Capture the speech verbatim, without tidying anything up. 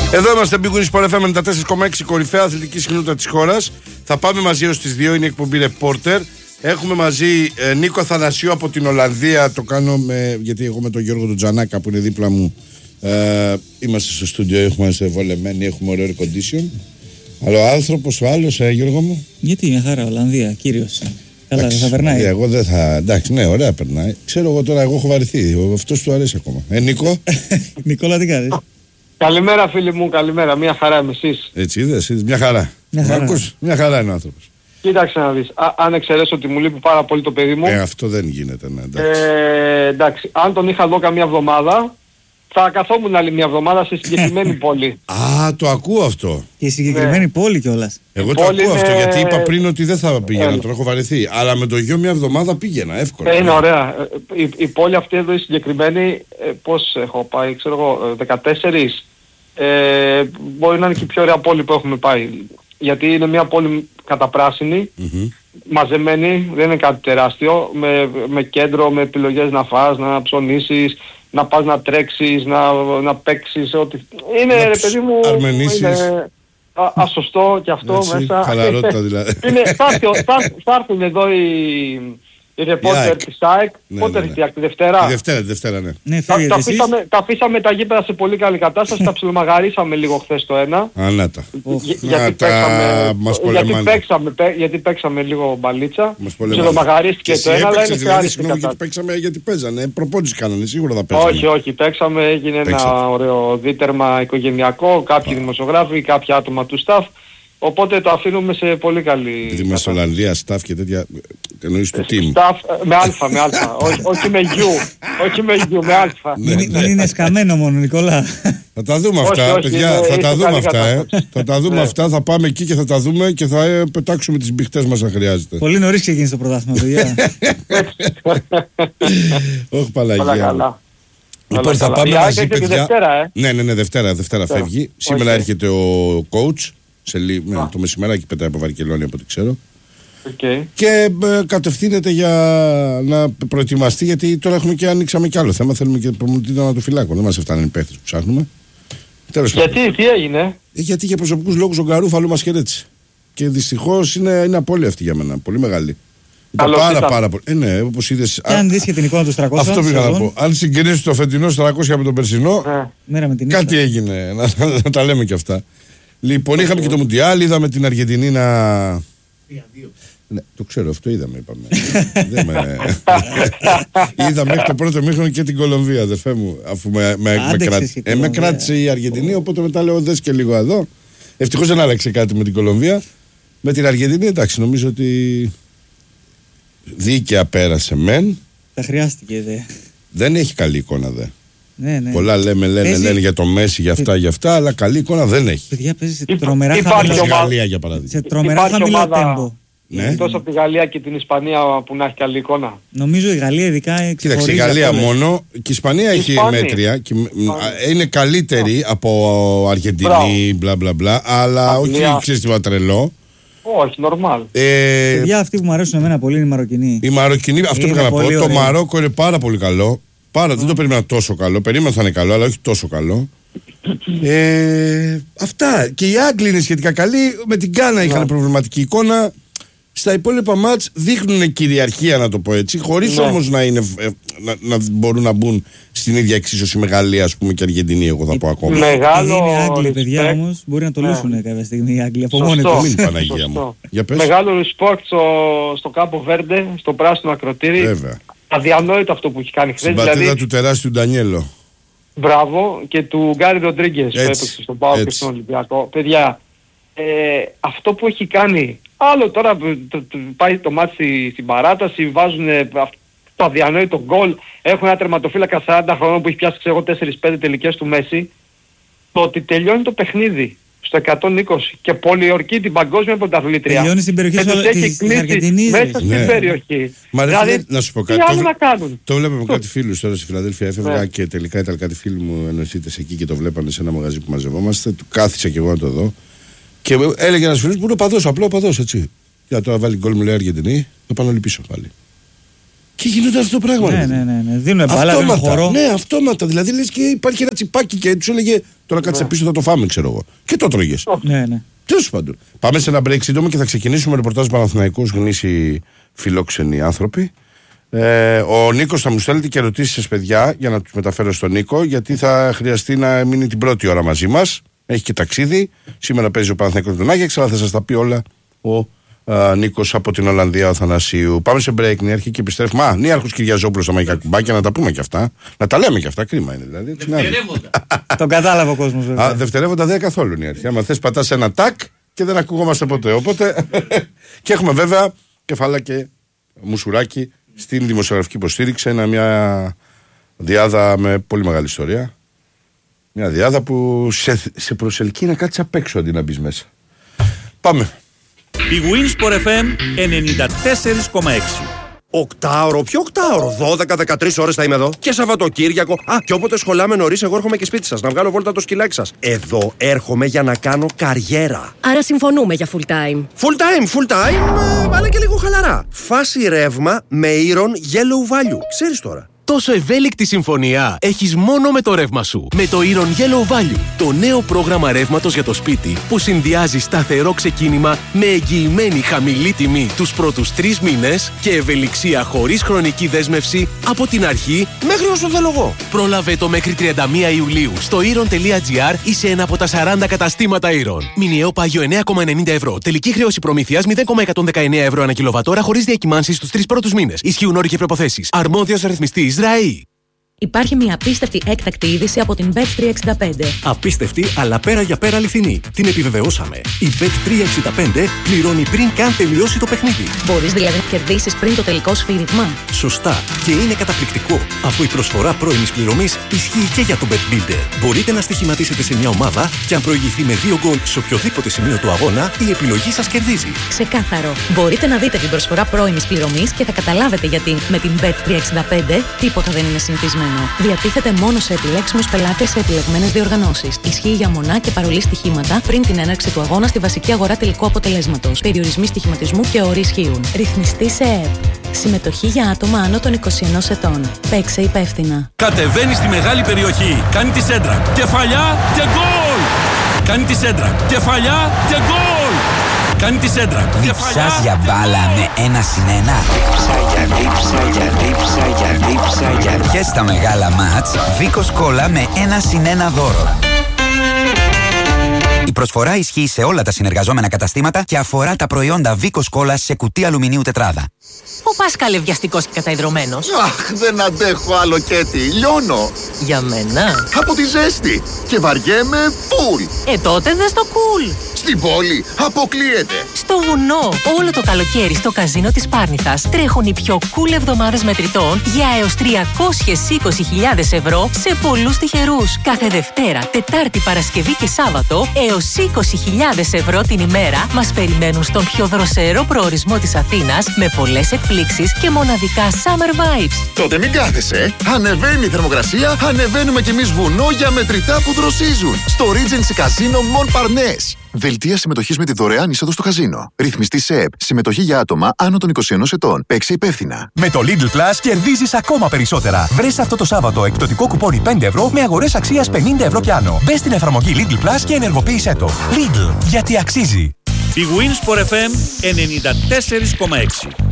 Εδώ είμαστε, Big Win Sport εφ εμ ενενήντα τέσσερα κόμμα έξι, κορυφαία αθλητική συχνότητα της χώρας. Θα πάμε μαζί έως τις δύο, είναι η εκπομπή Reporter. Έχουμε μαζί ε, Νίκο Αθανασίου από την Ολλανδία. Το κάνω με, γιατί εγώ με τον Γιώργο τον Τζανάκα που είναι δίπλα μου ε, είμαστε στο στούντιο, είμαστε βολεμένοι, έχουμε ωραίο air condition. Αλλά ο άνθρωπος, ο άλλος, ε, Γιώργο μου. Γιατί μια χαρά, Ολλανδία, κύριος. Καλά, δεν θα περνάει. Εγώ δεν θα. Εντάξει, ναι, ωραία περνάει. Ξέρω εγώ τώρα, εγώ έχω βαρεθεί. Αυτός του αρέσει ακόμα. Ε, Νίκο. Νικόλα, τι κάνεις? Καλημέρα, φίλοι μου, καλημέρα. Μια χαρά είμαι, εσείς. Έτσι είδες, είδες, μια χαρά. Μια χαρά. Ακούς, μια χαρά είναι ο άνθρωπος. Κοίταξε να δεις. Α, αν εξαιρέσω ότι μου λείπει πάρα πολύ το παιδί μου. Ε, αυτό δεν γίνεται, ναι, εντάξει. Ε, εντάξει. Αν τον είχα εδώ καμία εβδομάδα, θα καθόμουν άλλη μια εβδομάδα σε συγκεκριμένη πόλη. Α, το ακούω αυτό. Και η συγκεκριμένη Ναι. πόλη κιόλας. Εγώ το πόλη ακούω αυτό, είναι- γιατί είπα πριν ότι δεν θα πήγαινα, Ε, τον έχω βαρεθεί. Αλλά με το γιο μια εβδομάδα πήγαινα, εύκολα. Ε, είναι ωραία. Ε, Η, η πόλη αυτή εδώ η συγκεκριμένη, ε, πώς έχω πάει, ξέρω εγώ, ε, δεκατέσσερα. Ε, μπορεί να είναι και η πιο ωραία πόλη που έχουμε πάει. Γιατί είναι μια πόλη καταπράσινη, Μμμ. μαζεμένη, δεν είναι κάτι τεράστιο, με, με κέντρο, με επιλογές να φας, να ψωνίσεις, να πας να τρέξεις, να, να παίξεις, ό,τι... Είναι, Να ρε ψ- παιδί μου, αρμενήσεις. είναι α, ασωστό και αυτό Έτσι, μέσα. χαλαρότητα δηλαδή. Είναι, θα, έρθει ο- θα, θα έρθουν εδώ οι, οι ρεπόρτερ ΑΕΚ. της ΑΕΚ. Ναι, Πότε ναι, έρθει ναι. η ΑΕΚ, τη Δευτέρα? Τη Δευτέρα, τη Δευτέρα, ναι. Ναι, Τα, φύγετε τα, εσείς. αφήσαμε, τα αφήσαμε τα γήπεδα σε πολύ καλή κατάσταση, τα ψιλομαγαρίσαμε λίγο χθες το ένα. Ανάτα. Γι- Να γιατί, τα παίξαμε, μας γιατί, πολεμάνε. παίξαμε, παί- γιατί παίξαμε λίγο μπαλίτσα, Μας πολεμάνε. ψιλομαγαρίστηκε Και το εσύ ένα, αλλά είναι έπαιξες, σε δηλαδή, άλλη συγγνώμη, γιατί κατάσταση. παίξαμε, γιατί παίζανε. Προπόνηση κάνανε, σίγουρα θα παίζανε. Όχι, όχι, παίξαμε, έγινε Παίξατε. ένα ωραίο δίτερμα οικογενειακό, κάποιοι δημοσιογράφοι, κάποια άτομα του staff, οπότε το αφήνουμε σε πολύ καλή Γιατί είμαστε Ολλανδία, staff και τέτοια. Εννοείς του team. staff, ε, με αλφα, με αλφα, όχι, όχι με γιου, όχι με γιου, με αλφα. Ναι, Μην, ναι. μην είναι σκαμμένο μόνο, Νικόλα. Θα τα δούμε Όχι, αυτά, όχι, παιδιά. είναι- Θα είναι τα σε δούμε καλή αυτά, ε. κατάσταση. Θα τα δούμε Ναι. αυτά. Θα πάμε εκεί και θα τα δούμε και θα ε, πετάξουμε τις μπιχτές μας αν χρειάζεται. Πολύ νωρίς ξεκίνησε το πρωτάθλημα, παιδιά. Όχι, Όλα Παναγία. καλά. Λοιπόν, Όλα θα καλά. πάμε Η ΑΕΚ μαζί, έρχεται παιδιά. Δευτέρα, ε. Ναι, ναι, ναι, Δευτέρα, Δευτέρα Δευτέρα. φεύγει. Σήμερα Οκ. έρχεται ο coach. Σε λί... ναι, Α. το μεσημεράκι πετάει από Βαρκελόνη από ό,τι ξέρω. Okay. Και ε, κατευθύνεται για να προετοιμαστεί, γιατί τώρα έχουμε και ανοίξαμε κι άλλο θέμα. Θέλουμε και προμονητή των ατοφυλάκων. Δεν μας έφταναν οι παίχτες που ψάχνουμε. Τέλος πάντων. Γιατί, τι έγινε? Ε, γιατί για προσωπικούς λόγους ο Γκαρούφαλο μας χαιρέτησε. Και δυστυχώς είναι, είναι απώλεια αυτή για μένα. Πολύ μεγάλη. Ήταν Καλώς πάρα, ήταν. πάρα πολύ. Ε, ναι, όπως είδες. Και αν δεις και την εικόνα του τριακόσια. Αυτό πήγα να σεζόν, πω. Αν συγκρίνεις το φετινό τριακόσια με τον περσινό, Ε. Μέρα με την κάτι ίστα. έγινε. Να, να τα λέμε κι αυτά. Λοιπόν, είχαμε και το Μουντιάλ, είδαμε την Αργεντινή να. Ναι, το ξέρω, αυτό είδαμε, είπαμε. Δεν με... Είδα μέχρι το πρώτο μήχρονο και την Κολομβία, αδερφέ μου. Αφού με, με, με, Άντεξες κράτησε, και ε, με Κολομβία. κράτησε η Αργεντινή, οπότε μετά λέω δες και λίγο εδώ. Ευτυχώς δεν άλλαξε κάτι με την Κολομβία. Με την Αργεντινή, εντάξει, νομίζω ότι δίκαια πέρασε μεν. Τα χρειάστηκε, δε. Δεν έχει καλή εικόνα, δε. Ναι, ναι. Πολλά λέμε, λένε, Παίζει- λένε για το Μέση, για αυτά, για αυτά, αλλά καλή εικόνα δεν έχει. Παιδιά, παίζει σε Υπά- τρομερά υπάρχει χαμηλό, Στη ομάδα- Γαλλία, για παράδειγμα. σε τρομερά Υπάρχει χαμηλό ομάδα- τέμπο. Ναι. Εκτός από τη Γαλλία και την Ισπανία που να έχει καλή εικόνα. Νομίζω η Γαλλία ειδικά Κοίταξε, η ξεχωρίζει Γαλλία από όλες. μόνο και η Ισπανία έχει Ισπανία. μέτρια. Και, μ, Ισπανία. είναι καλύτερη από Αργεντινή, Μπράβο. μπλα μπλα μπλα, αλλά Αγγλία. όχι ξέρεις τίποτα τρελό. Όχι, νορμάλ. Ε, Παιδιά, αυτοί που μου αρέσουν εμένα πολύ είναι οι Μαροκινοί. η Μαροκινή, αυτό Είναι πήγα να πω. πολύ Το ωραία. Μαρόκο είναι πάρα πολύ καλό. Πάρα, δεν το περίμενα τόσο καλό. Περίμενα θα είναι καλό, αλλά όχι τόσο καλό. Ε, αυτά. Και οι Άγγλοι είναι σχετικά καλοί. Με την Γκάνα είχαν Ναι. προβληματική εικόνα. Στα υπόλοιπα μάτς δείχνουν κυριαρχία, να το πω έτσι. Χωρίς Ναι. όμως να, είναι, ε, να, να μπορούν να μπουν στην ίδια εξίσωση με Γαλλία, ας πούμε, και Αργεντινή, εγώ θα πω ακόμα. Ναι. Μεγάλο Επειδή είναι Άγγλοι, παιδιά, respect. όμως μπορεί να το Ναι. λύσουν κάποια στιγμή οι Άγγλοι από Σωστό. μόνοι τους. Μην Παναγία Σωστό. μου. Για πες. Μεγάλο respect στο, στο Κάμπο Βέρντε, στο πράσινο ακροτήρι. Βέβαια. Αδιανόητο αυτό που έχει κάνει Στην χθες. πατρίδα Δηλαδή, του τεράστιου Ντανιέλο. μπράβο, και του Γκάρι Ροντρίγκες που Έτσι, έπαιξε στον ΠΑΟΚ και έτσι. στον Ολυμπιακό. Παιδιά, ε, αυτό που έχει κάνει, άλλο τώρα που το- το- πάει το μάτι στη- στην παράταση, βάζουν το αδιανόητο γκολ, έχουν ένα τερματοφύλακα σαράντα χρονών που έχει πιάσει ξέρω τέσσερις πέντε τελικές του Μέση. Το ότι τελειώνει το παιχνίδι στο εκατόν είκοσι και πολιορκεί την παγκόσμια πρωταθλήτρια. Τελειώνει στην περιοχή και της τους Ολ- έχει της- της κλείσει Αργεντινής, μέσα ρε. στην Ναι. περιοχή. Μα ρε Δηλαδή, φίλε, να σου πω τι κάτι. άλλο Το- να κάνουν. Το βλέπαμε με κάτι φίλου τώρα στη Φιλαδέλφια. Έφευγα Ναι. και τελικά ήταν κάτι φίλοι μου ενωσίτες εκεί και το βλέπανε σε ένα μαγαζί που μαζευόμαστε. Του κάθισα και εγώ να το δω. Και έλεγε ένα φίλο που είναι οπαδός, απλό οπαδός έτσι. Για τώρα βάλει γκολ, μου λέει Αργεντινή, θα πάνε όλοι πίσω πάλι. Και γινόταν αυτό το πράγμα. Ναι, ρε. ναι, ναι, ναι. Δίνουν μπάλα, δίνουν Αυτόματα, χώρο. ναι, αυτόματα. Δηλαδή λες και υπάρχει ένα τσιπάκι και του έλεγε Τώρα κάτσε πίσω, θα το φάμε, ξέρω εγώ. Και το τρώγες. Ναι, ναι. Τέλος πάντων. Πάμε σε ένα break σύντομο και θα ξεκινήσουμε ρεπορτάζ Παναθηναϊκούς, γνήσιοι φιλόξενοι άνθρωποι. Ε, ο Νίκος θα μου στέλνετε και ερωτήσεις, παιδιά, για να τους μεταφέρω στον Νίκο, γιατί θα χρειαστεί να μείνει την πρώτη ώρα μαζί μας. Έχει και ταξίδι. Σήμερα παίζει ο Παναθηναϊκός τον Άγιαξ, αλλά θα σας τα πει όλα ο α, Νίκος από την Ολλανδία, ο Θανασίου. Πάμε σε break, Νιάρχη, και επιστρέφουμε. Α, Νιάρχος Κυριαζόπουλος στα Μαγικά Κουμπάκια, να τα πούμε και αυτά. Να τα λέμε και αυτά, κρίμα είναι δηλαδή. Δευτερεύοντα. Τον κατάλαβε ο κόσμος, βέβαια. Α, δευτερεύοντα δεν καθόλου, Νιάρχη. Άμα θες, πατάς ένα τάκ και δεν ακουγόμαστε ποτέ. Οπότε. Και έχουμε βέβαια κεφάλα και μουσουράκι στην δημοσιογραφική υποστήριξη. Ένα μια διάδα με πολύ μεγάλη ιστορία. Μια διάδα που σε, σε προσελκύει να κάτσεις απ' έξω αντί να μπεις μέσα. Πάμε. Η Winsport εφ εμ ενενήντα τέσσερα κόμμα έξι. Οκτάωρο, ποιο οκτάωρο, δώδεκα με δεκατρείς ώρες θα είμαι εδώ. Και Σαββατοκύριακο. Α, και όποτε σχολάμε νωρίς, εγώ έρχομαι και σπίτι σας να βγάλω βόλτα το σκυλάκι σας. Εδώ έρχομαι για να κάνω καριέρα. Άρα συμφωνούμε για full time. Full time, full time, ε, αλλά και λίγο χαλαρά. Φάση ρεύμα με Iron Yellow Value. Ξέρεις τώρα. Τόσο ευέλικτη συμφωνία έχεις μόνο με το ρεύμα σου. Με το Iron Yellow Value, το νέο πρόγραμμα ρεύματος για το σπίτι που συνδυάζει σταθερό ξεκίνημα με εγγυημένη χαμηλή τιμή τους πρώτους τρεις μήνες και ευελιξία χωρίς χρονική δέσμευση από την αρχή Μέχρι όσο θέλω εγώ. Πρόλαβε το μέχρι τριάντα μία Ιουλίου στο iron τελεία gr ή σε ένα από τα σαράντα καταστήματα Iron. Μηνιαίο πάγιο εννέα κόμμα ενενήντα ευρώ. Τελική χρέωση προμήθειας μηδέν κόμμα εκατόν δεκαεννέα ευρώ ανά κιλοβατόρα χωρίς διακυμάνσεις στους τρεις πρώτους μήνες. Ισχύουν όροι και προϋποθέσεις. Αρμόδιος ρυθμιστής ΡΑΗ. Υπάρχει μια απίστευτη έκτακτη είδηση από την μπετ τριακόσια εξήντα πέντε. Απίστευτη, αλλά πέρα για πέρα αληθινή. Την επιβεβαιώσαμε. Η μπετ τριακόσια εξήντα πέντε πληρώνει πριν καν τελειώσει το παιχνίδι. Μπορείς δηλαδή να κερδίσεις πριν το τελικό σφύριγμα. Σωστά. Και είναι καταπληκτικό, αφού η προσφορά πρώιμης πληρωμής ισχύει και για το Bet Builder. Μπορείτε να στοιχηματίσετε σε μια ομάδα και αν προηγηθεί με δύο γκολ σε οποιοδήποτε σημείο του αγώνα, η επιλογή σας κερδίζει. Ξεκάθαρο. Μπορείτε να δείτε την προσφορά πρώιμης πληρωμής και θα καταλάβετε γιατί με την μπετ τριακόσια εξήντα πέντε τίποτα δεν είναι συνηθισμένο. Διατίθεται μόνο σε επιλέξιμους πελάτες σε επιλεγμένες διοργανώσεις. Ισχύει για μονά και παρολί στοιχήματα πριν την έναρξη του αγώνα στη βασική αγορά τελικού αποτελέσματος. Περιορισμοί στοιχηματισμού και όροι ισχύουν. Ρυθμιστή σε ΕΕΠ. Συμμετοχή για άτομα άνω των είκοσι ενός ετών. Παίξε υπεύθυνα. Κατεβαίνει στη μεγάλη περιοχή. Κάνει τη σέντρα. Κεφαλιά και γκολ! Κάνει τη σέντρα. Κεφαλιά και γκολ! Κάνει τη σέντρα. Διψάς για μπάλα με ένα συν ένα. Δίψα για δίψα για δίψα για δίψα για. Και στα μεγάλα μάτς, Βίκος Κόλλα με ένα συν ένα δώρο. Η προσφορά ισχύει σε όλα τα συνεργαζόμενα καταστήματα και αφορά τα προϊόντα Βίκος Κόλλα σε κουτί αλουμινίου τετράδα. Ο Πάσχαλ βιαστικός και καταϊδρωμένος. Αχ, δεν αντέχω άλλο Κέτι, λιώνω. Για μένα. Από τη ζέστη και βαριέμαι φουλ. Ε, τότε δες το κουλ. Στην πόλη αποκλείεται. Στο βουνό, όλο το καλοκαίρι στο καζίνο της Πάρνηθας τρέχουν οι πιο cool εβδομάδες μετρητών για έως τριακόσιες είκοσι χιλιάδες ευρώ σε πολλούς τυχερούς. Κάθε Δευτέρα, Τετάρτη, Παρασκευή και Σάββατο έως είκοσι χιλιάδες ευρώ την ημέρα μας περιμένουν στον πιο δροσερό προορισμό της Αθήνας με πολλές εκπλήξεις και μοναδικά summer vibes. Τότε μην κάθεσαι. Ανεβαίνει η θερμοκρασία, ανεβαίνουμε κι εμείς βουνό για μετρητά που δροσίζουν. Στο Regency Casino Mon Parnasse. Δελτία συμμετοχής με τη δωρεάν είσοδο στο καζίνο. Ρυθμιστή ΣΕΕΠ. Συμμετοχή για άτομα άνω των είκοσι ενός ετών. Παίξε υπεύθυνα. Με το Lidl Plus κερδίζεις ακόμα περισσότερα. Βρες αυτό το Σάββατο εκπτωτικό κουπόνι πέντε ευρώ με αγορές αξίας πενήντα ευρώ κι άνω. Μπες στην εφαρμογή Lidl Plus και ενεργοποίησέ το. Lidl, γιατί αξίζει. Η Winsport εφ εμ ενενήντα τέσσερα κόμμα έξι.